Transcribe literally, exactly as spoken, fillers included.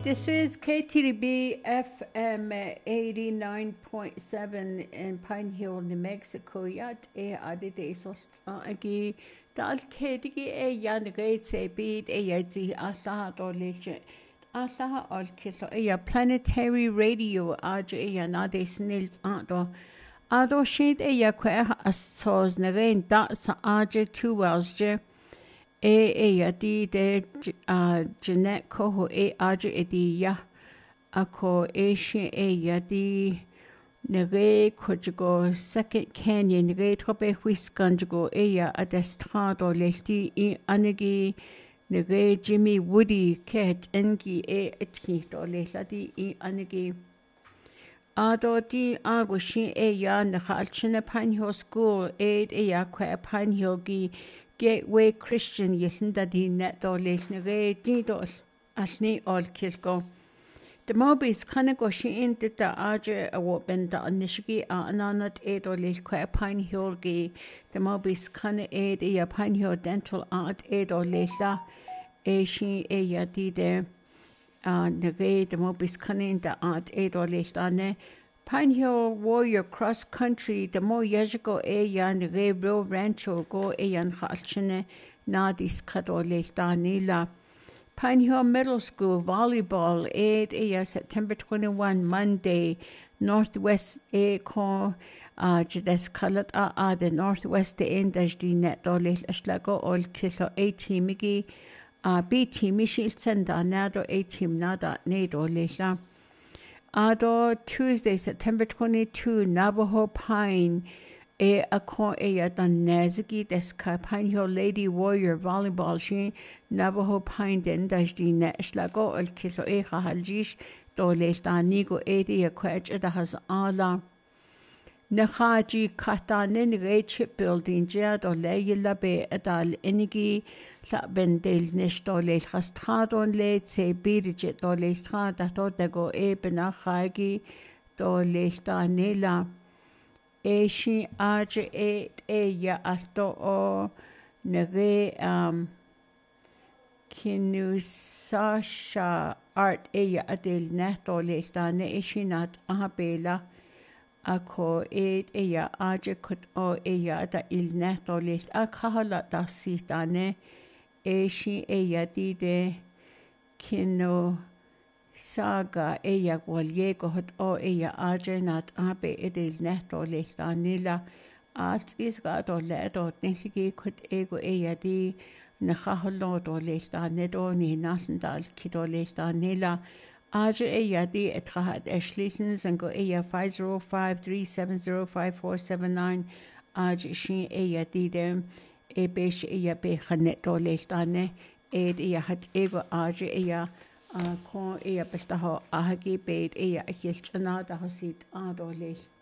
This is K T D B F M eighty-nine point seven in Pine Hill, New Mexico. Yat e adide sort agi dal kedigi e yan great se bid e yati asaha do leche asaha ol kiso e ya planetary radio aj e ya nade snils ado ado shid e ya kwe asos nevein da sa aj two wells je e e ya di de uh, Jeanette koho e aja e di ya ako e shi e ya di nere kojigo second canyon nere trope whiskanjigo e ya adestrado lesti i anegi nere Jimmy Woody ket engi e etki do lesti i anegi ado di ago shi e ya nakhalchine Pine School e e ya kwa Pine Hill gi Gateway Christian yellinda di net do leisna re di do asni ol kilgo. The mobis kana go shi in dita aja a woben da anishigi a ananat e do leis kwa Pine Hill gi. The mobis kana e de ya Pine Hill dental art e do leisla e shi e ya di de a ne re the mobis kana in da art e do leisla ne. Pine Hill Warrior Cross Country, the mo yajigo e yan rebro rancho go e yan khalchine nadis kado lestanila. Pine Hill Middle School volleyball e e September twenty-first Monday Northwest e ko uh jdes kalat a a the Northwest end di net do le aslago ol kilo a teamigi a b team mishil senda nado a team nada nedo lesla. Ado Tuesday, September twenty-second, Navajo Pine, e akon e yatan nezigi deska Pine Hill Lady Warrior Volleyball shi Navajo Pine den dajdi neslago el kilo e hahaljish do lestanigo e de kwaj da has ala. Nakhaji katanen rechip building ja do leyla be adal enigi la bendel nesto le khastradon le se birje do le strada do dago e benakhagi do le stanela e shi aj e e ya asto o nere um kinu sasha art e ya adel neto le stane e shinat abela ako e e ya aje kut o e ya da il neto le akhala da sitane e shi e ya di de kino saga e ya gwaliego hot o e ya aje nat abe e del neto le stanila at is ga do le do nishigi kut ego e ya di nakhahlo do le stanedo ni nasndal kido le stanila Aja e yadi etrahat eschließen sango e ya five zero five three seven zero five four seven nine Aja shi e yadi dem e besh e ya be khanet do lestane e e ya hat ego aja e ya ko e ya bestaho ahagi be e ya hilchana da hasit a do les